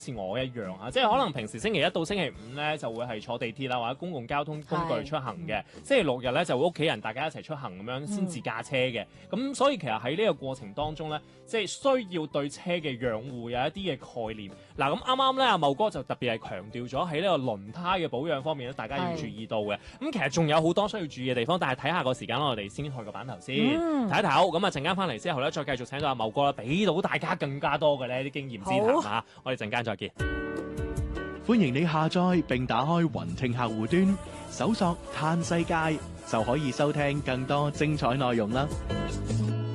似我一樣啊，即係可能平時星期一到星期五咧就會係坐地鐵啦或者公共交通工具出行嘅，星期六日咧就會屋企人大家一齊出行咁樣先自駕車嘅。咁所以其實喺呢個過程當中咧，即係需要對車嘅養護有一啲嘅概念。嗱，咁啱啱咧阿茂哥就特別係強調咗喺呢個輪胎嘅保養方面咧，大家要注意到嘅。咁其實仲有好多需要注意嘅地方，但係睇下個時間啦，我哋先去個版頭先睇一睇。咁啊陣間翻嚟之後咧，再繼續請到阿茂哥啦，俾到大家更加多嘅呢啲經驗之談啊！我哋陣間再見。 歡迎你下載並打開雲聽客戶端，搜索嘆世界就可以收聽更多精彩內容啦。